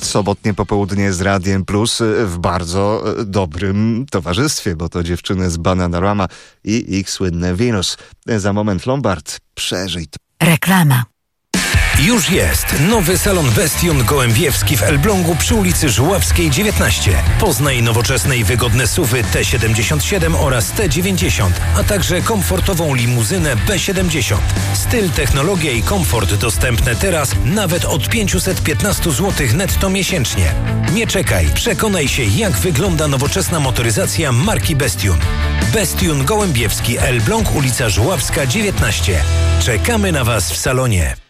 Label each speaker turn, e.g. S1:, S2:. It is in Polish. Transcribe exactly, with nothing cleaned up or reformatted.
S1: sobotnie popołudnie z Radiem Plus w bardzo dobrym towarzystwie, bo to dziewczyny z Bananarama i ich słynne Venus. Za moment Lombard. Przeżyj to.
S2: Reklama.
S3: Już jest nowy salon Bestion Gołębiewski w Elblągu przy ulicy Żuławskiej dziewiętnaście. Poznaj nowoczesne i wygodne suwy T siedemdziesiąt siedem oraz T dziewięćdziesiąt, a także komfortową limuzynę B siedemdziesiąt. Styl, technologia i komfort dostępne teraz nawet od pięćset piętnaście złotych netto miesięcznie. Nie czekaj, przekonaj się, jak wygląda nowoczesna motoryzacja marki Bestion. Bestion Gołębiewski, Elbląg, ulica Żuławska dziewiętnaście. Czekamy na Was w salonie.